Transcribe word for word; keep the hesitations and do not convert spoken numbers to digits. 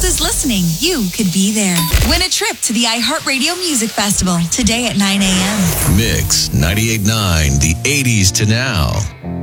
is listening, you could be there. Win a trip to the iHeartRadio Music Festival today at nine a.m. Mix ninety-eight point nine, the eighties to now.